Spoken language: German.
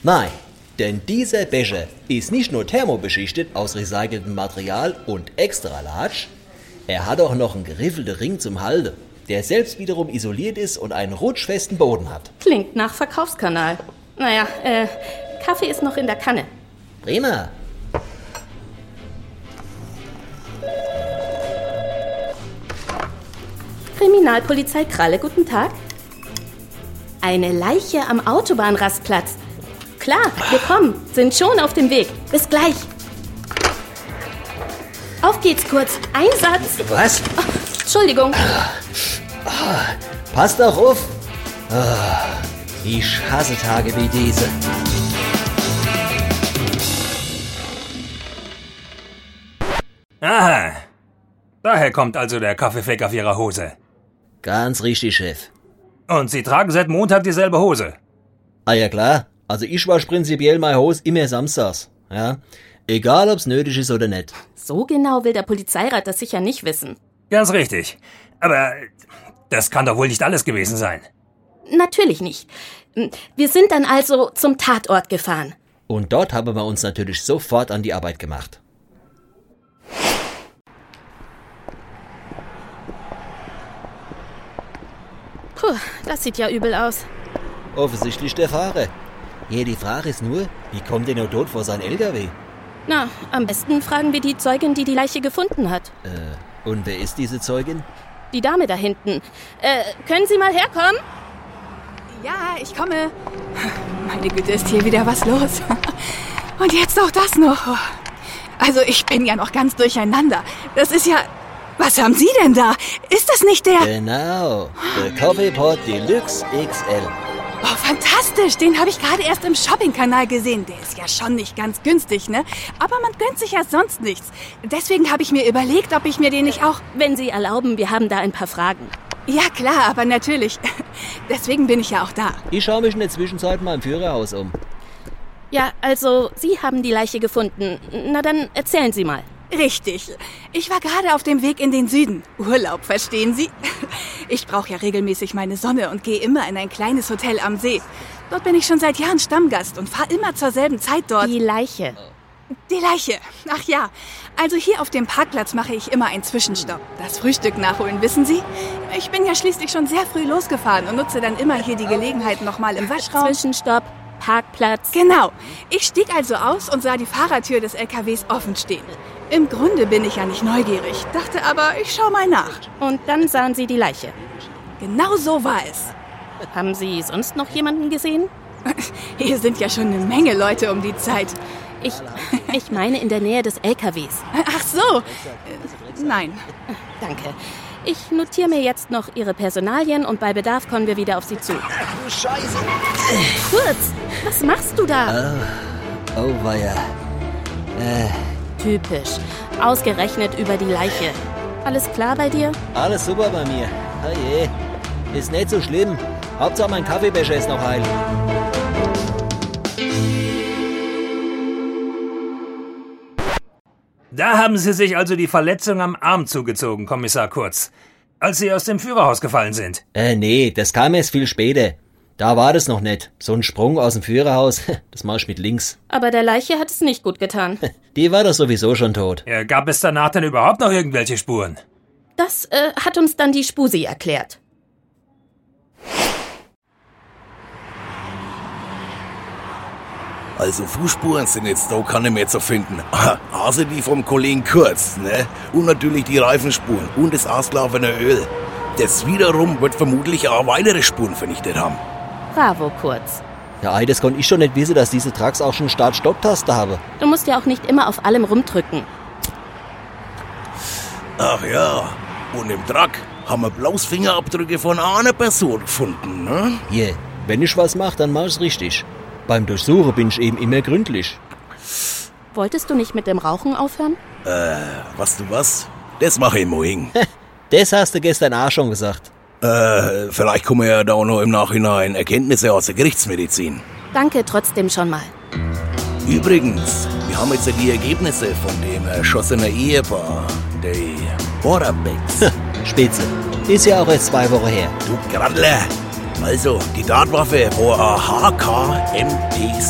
Nein, denn dieser Becher ist nicht nur thermobeschichtet aus recyceltem Material und extra large, er hat auch noch einen geriffelten Ring zum Halten, der selbst wiederum isoliert ist und einen rutschfesten Boden hat. Klingt nach Verkaufskanal. Naja, Kaffee ist noch in der Kanne. Prima. Kriminalpolizei Kralle, guten Tag. Eine Leiche am Autobahnrastplatz. Klar, wir kommen, sind schon auf dem Weg. Bis gleich. Auf geht's kurz. Einsatz. Was? Oh, Entschuldigung. Passt doch auf. Ich hasse Tage wie diese. Aha. Daher kommt also der Kaffeefleck auf Ihrer Hose. Ganz richtig, Chef. Und Sie tragen seit Montag dieselbe Hose. Ah ja klar, also ich wasche prinzipiell meine Hose immer samstags. Ja? Egal ob's nötig ist oder nicht. So genau will der Polizeirat das sicher nicht wissen. Ganz richtig. Aber das kann doch wohl nicht alles gewesen sein. Natürlich nicht. Wir sind dann also zum Tatort gefahren. Und dort haben wir uns natürlich sofort an die Arbeit gemacht. Puh, das sieht ja übel aus. Offensichtlich der Fahrer. Ja, die Frage ist nur, wie kommt der nur tot vor sein LKW? Na, am besten fragen wir die Zeugin, die die Leiche gefunden hat. Und wer ist diese Zeugin? Die Dame da hinten. Können Sie mal herkommen? Ja, ich komme. Meine Güte, ist hier wieder was los. Und jetzt auch das noch. Also ich bin ja noch ganz durcheinander. Das ist ja... Was haben Sie denn da? Ist das nicht der... Genau, der Coffeepot Deluxe XL. Oh, fantastisch. Den habe ich gerade erst im Shopping-Kanal gesehen. Der ist ja schon nicht ganz günstig, ne? Aber man gönnt sich ja sonst nichts. Deswegen habe ich mir überlegt, ob ich mir den nicht auch... Wenn Sie erlauben, wir haben da ein paar Fragen. Ja, klar, aber natürlich. Deswegen bin ich ja auch da. Ich schaue mich in der Zwischenzeit mal im Führerhaus um. Ja, also, Sie haben die Leiche gefunden. Na dann erzählen Sie mal. Richtig. Ich war gerade auf dem Weg in den Süden. Urlaub, verstehen Sie? Ich brauche ja regelmäßig meine Sonne und gehe immer in ein kleines Hotel am See. Dort bin ich schon seit Jahren Stammgast und fahre immer zur selben Zeit dort. Die Leiche. Die Leiche. Ach ja. Also hier auf dem Parkplatz mache ich immer einen Zwischenstopp. Das Frühstück nachholen, wissen Sie? Ich bin ja schließlich schon sehr früh losgefahren und nutze dann immer hier die Gelegenheit nochmal im Waschraum. Zwischenstopp, Parkplatz. Genau. Ich stieg also aus und sah die Fahrertür des LKWs offen stehen. Im Grunde bin ich ja nicht neugierig, dachte aber, ich schau mal nach. Und dann sahen Sie die Leiche. Genau so war es. Haben Sie sonst noch jemanden gesehen? Hier sind ja schon eine Menge Leute um die Zeit. Ich meine in der Nähe des LKWs. Ach so. Nein. Danke. Ich notiere mir jetzt noch Ihre Personalien und bei Bedarf kommen wir wieder auf Sie zu. Du Scheiße! Kurz, was machst du da? Oh weia. Typisch. Ausgerechnet über die Leiche. Alles klar bei dir? Alles super bei mir. Oh je. Ist nicht so schlimm. Hauptsache mein Kaffeebecher ist noch heil. Da haben Sie sich also die Verletzung am Arm zugezogen, Kommissar Kurz, als Sie aus dem Führerhaus gefallen sind. Nee, das kam erst viel später. Da war das noch nicht. So ein Sprung aus dem Führerhaus, das mach ich mit links. Aber der Leiche hat es nicht gut getan. Die war doch sowieso schon tot. Ja, gab es danach denn überhaupt noch irgendwelche Spuren? Das hat uns dann die Spusi erklärt. Also Fußspuren sind jetzt da keine mehr zu finden. Außer die vom Kollegen Kurz, ne? Und natürlich die Reifenspuren und das ausgelaufene Öl. Das wiederum wird vermutlich auch weitere Spuren vernichtet haben. Bravo, Kurz. Ja, das konnte ich schon nicht wissen, dass diese Trucks auch schon Start-Stopp-Taste haben. Du musst ja auch nicht immer auf allem rumdrücken. Ach ja, und im Truck haben wir bloß Fingerabdrücke von einer Person gefunden, ne? Hier, wenn ich was mache, dann mach ich's richtig. Beim Durchsuchen bin ich eben immer gründlich. Wolltest du nicht mit dem Rauchen aufhören? Weißt du was? Das mache ich morgen. Das hast du gestern auch schon gesagt. Vielleicht kommen ja da auch noch im Nachhinein Erkenntnisse aus der Gerichtsmedizin. Danke trotzdem schon mal. Übrigens, wir haben jetzt die Ergebnisse von dem erschossenen Ehepaar, die Borabecks. Spitze. Ist ja auch erst 2 Wochen her. Du Grandler. Also, die Tatwaffe war ein HK-MP